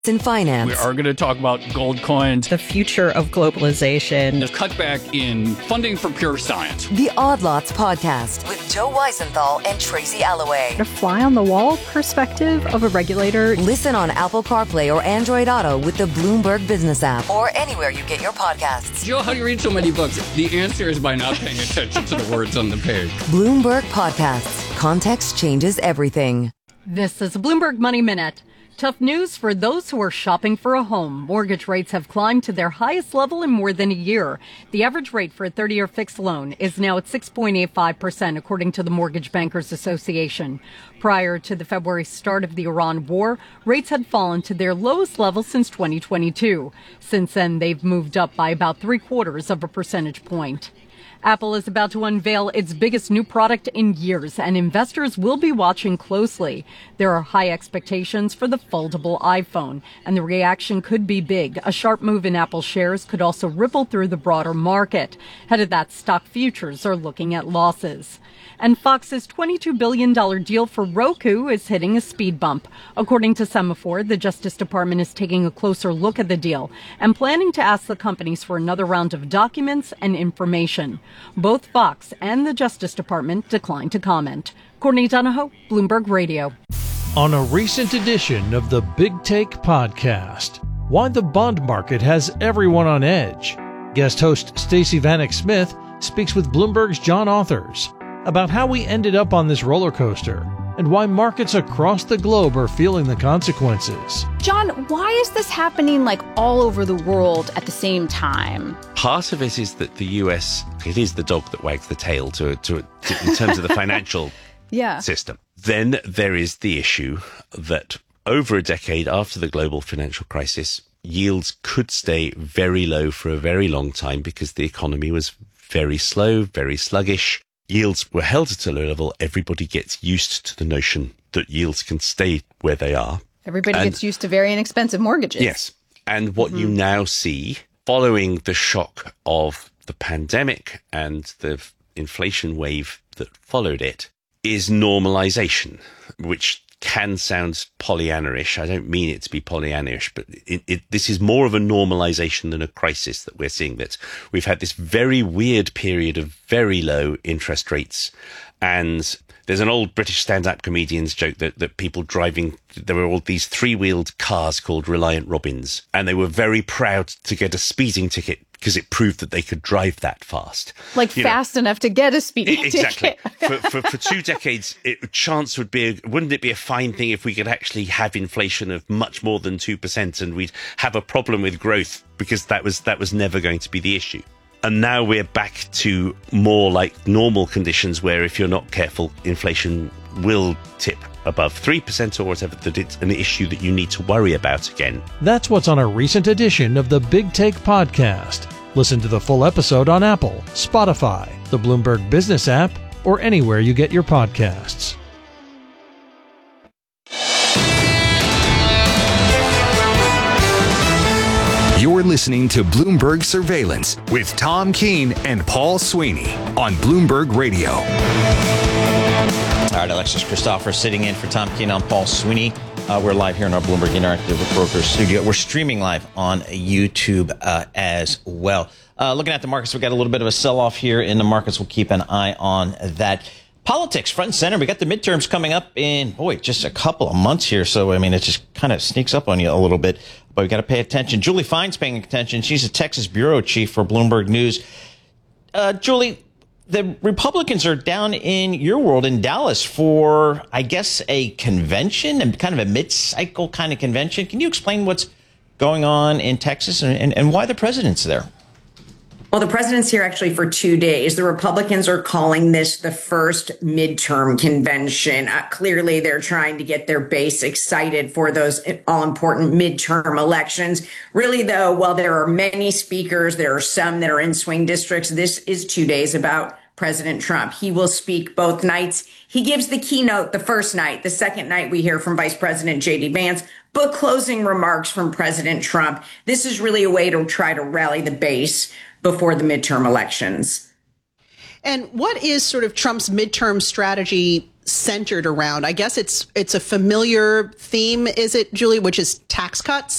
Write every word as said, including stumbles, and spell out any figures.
in finance. We are going to talk about gold coins, the future of globalization, the cutback in funding for pure science. The Odd Lots podcast with Joe Weisenthal and Tracy Alloway. The fly-on-the-wall perspective of a regulator. Listen on Apple CarPlay or Android Auto with the Bloomberg Business app or anywhere you get your podcasts. Joe, how do you read so many books? The answer is by not paying attention to the words on the page. Bloomberg Podcasts. Context changes everything. This is a Bloomberg Money Minute. Tough news for those who are shopping for a home. Mortgage rates have climbed to their highest level in more than a year. The average rate for a thirty-year fixed loan is now at six point eight five percent, according to the Mortgage Bankers Association. Prior to the February start of the Iran war, rates had fallen to their lowest level since twenty twenty-two. Since then, they've moved up by about three quarters of a percentage point. Apple is about to unveil its biggest new product in years, and investors will be watching closely. There are high expectations for the foldable iPhone, and the reaction could be big. A sharp move in Apple shares could also ripple through the broader market. Ahead of that, stock futures are looking at losses. And Fox's twenty-two billion dollars deal for Roku is hitting a speed bump. According to Semaphore, the Justice Department is taking a closer look at the deal and planning to ask the companies for another round of documents and information. Both Fox and the Justice Department declined to comment. Courtney Donahoe, Bloomberg Radio. On a recent edition of the Big Take podcast, why the bond market has everyone on edge. Guest host Stacey Vanek Smith speaks with Bloomberg's John Authers about how we ended up on this roller coaster and why markets across the globe are feeling the consequences. John, why is this happening like all over the world at the same time? Part of it is that the U S, it is the dog that wags the tail to, to, to in terms of the financial yeah. system. Then there is the issue that over a decade after the global financial crisis, yields could stay very low for a very long time because the economy was very slow, very sluggish. Yields were held at a low level. Everybody gets used to the notion that yields can stay where they are. Everybody and, gets used to very inexpensive mortgages. Yes. And what mm-hmm. you now see following the shock of the pandemic and the inflation wave that followed it is normalization, which can sound Pollyanna-ish. I don't mean it to be Pollyanna-ish, but it, it, this is more of a normalization than a crisis that we're seeing. That we've had this very weird period of very low interest rates. And there's an old British stand-up comedian's joke that, that people driving, there were all these three-wheeled cars called Reliant Robins, and they were very proud to get a speeding ticket because it proved that they could drive that fast. Like you fast know, enough to get a speeding exactly. ticket. for, for, for two decades, it, chance would be, a, wouldn't it be a fine thing if we could actually have inflation of much more than two percent and we'd have a problem with growth because that was, that was never going to be the issue. And now we're back to more like normal conditions where if you're not careful, inflation will tip above three percent or whatever, that it's an issue that you need to worry about again. That's what's on a recent edition of the Big Take podcast. Listen to the full episode on Apple, Spotify, the Bloomberg Business app, or anywhere you get your podcasts. You're listening to Bloomberg Surveillance with Tom Keene and Paul Sweeney on Bloomberg Radio. All right, Alexis Christopher sitting in for Tom Keene on Paul Sweeney. Uh, we're live here in our Bloomberg Interactive Brokers studio. We're streaming live on YouTube uh, as well. Uh, looking at the markets, we've got a little bit of a sell-off here in the markets. We'll keep an eye on that. Politics, front and center. We got the midterms coming up in, boy, just a couple of months here. So, I mean, it just kind of sneaks up on you a little bit. But we got to pay attention. Julie Fine's paying attention. She's a Texas bureau chief for Bloomberg News. Uh, Julie, the Republicans are down in your world in Dallas for, I guess, a convention and kind of a mid-cycle kind of convention. Can you explain what's going on in Texas and, and, and why the president's there? Well, the president's here actually for two days. The Republicans are calling this the first midterm convention. Uh, clearly, they're trying to get their base excited for those all-important midterm elections. Really, though, while there are many speakers, there are some that are in swing districts. This is two days about President Trump. He will speak both nights. He gives the keynote the first night. The second night, we hear from Vice President J D Vance, but closing remarks from President Trump. This is really a way to try to rally the base before the midterm elections. And what is sort of Trump's midterm strategy centered around? I guess it's it's a familiar theme, is it, Julie, which is tax cuts?